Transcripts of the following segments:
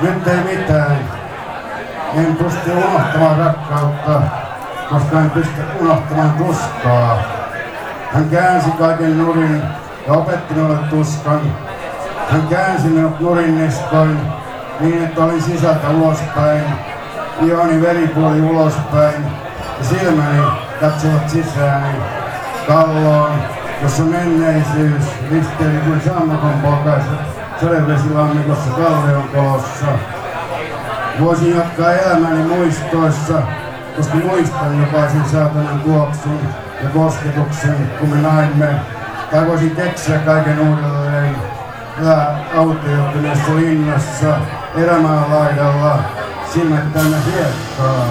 Nyt ei mitään. En pysty unohtamaan rakkautta, koska en pysty unohtamaan tuskaa. Hän käänsi kaiken nurin ja opetti minulle tuskan. Hän käänsi minut nurin niskoin niin, että olin sisältä ulospäin. Ihoni veripuoli ulospäin ja silmäni katsovat sisääni kalloon, jossa menneisyys risteili kuin sammakon pokaiset sadevesilammikossa Kallion kolossa. Voisin jatkaa elämäni muistoissa, koska muistan jokaisen saatanan tuoksun ja kosketuksen, kun me naimme. Tai voisin keksiä kaiken uudelleen, elää autioituneessa linnassa, erämaan laidalla, silmät täynnä hiekkaa.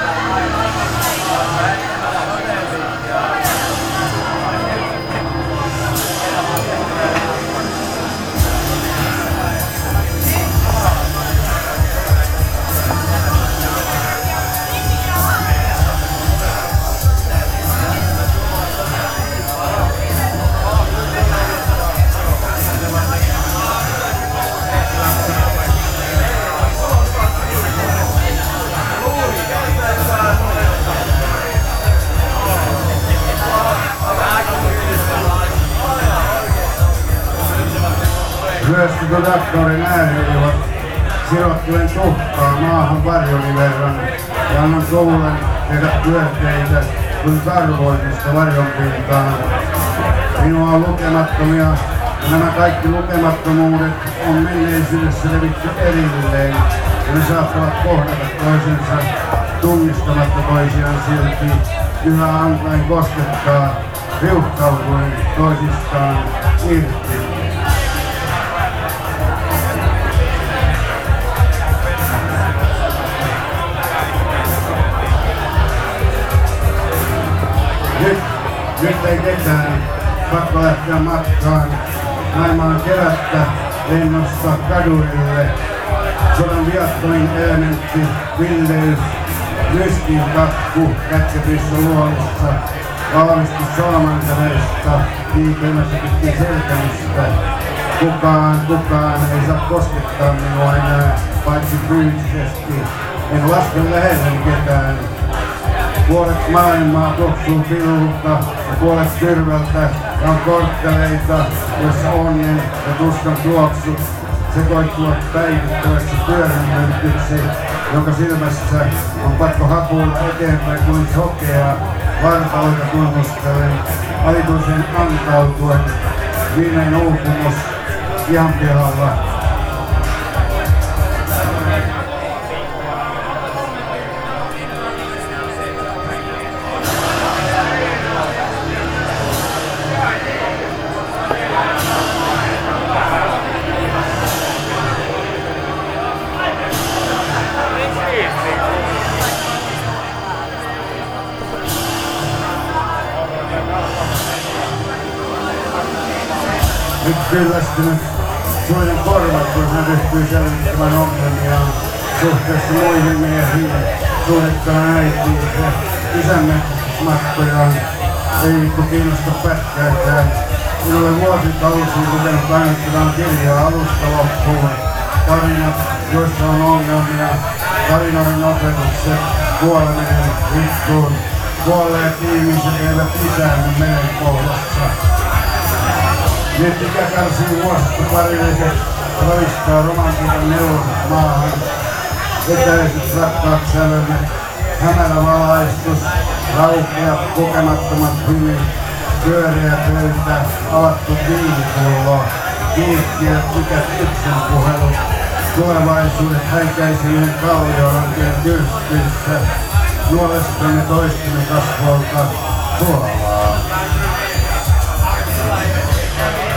Ryöstetyn traktorin ääriilivat sirottelen tuhkaa maahan varjoni verran ja annan koululle tehdä pyörteitä kuin karvoitusta varjon pintaan. Minua on lukemattomia ja nämä kaikki lukemattomuudet on menneisyydessä levitty erilleen ja ne saattavat kohdata toisensa tunnistamatta toisiaan silti yhä antaen koskettaa riuhtautuen toisistaan irti. Nyt ei ketään pakko lähteä matkaan. Maailman kevättä lennossa kadurille. Sodan viattomin elementti, villeys, myskin kakku kätkevissä luolissa. Valmistus salamantareista, liikeimässä pitkin selkämistä. Kukaan ei saa koskettaa minua enää, paitsi fyysisesti. En laske lähelleni ketään. Puolet maailmaa tuoksuu pilulta ja puolet tyrvältä on kortteleita, joissa onnen ja tuskan tuoksut sekoittuvat päivittäväksi pyörämyntyksi, jonka silmässä on pakko hapuilla eteenpäin kuin sokea, vartaloita tunnustellen, alituisen antautuen, viimein uupumus ihan pihalla. Nyt kyllästynyt suojan korvat, kun hän ryhtyy selvittämään ongelmiaan suhteessa muihin miehiin, suhdettaan äitiinsä, isänmetsästysmatkojaan. Ei vittu kiinnosta pätkääkään. Minulle vuosikausiin lukenut lainattavaan kirjaa alusta loppuun. Tarinat, joissa on ongelmia, tarinoiden opetukset, kuoleminen, vittuun. Kuolleet ihmiset eivät lisäänny merenpohjassa. Nyt mikä kärsii vuosista parilliset ravistaa romantiikan neuvot maahan. Etäiset rakkaat sävelmet, hämärä valaistus, raukeat kokemattomat hymy, pyöreä pöytä, avattu viinipullo, kiihkeät tykät yksin puhelut, tulevaisuudet häikäisiminen kalliorankeen tyrstyissä, nuolestamme toistemme kasvolta suolaa.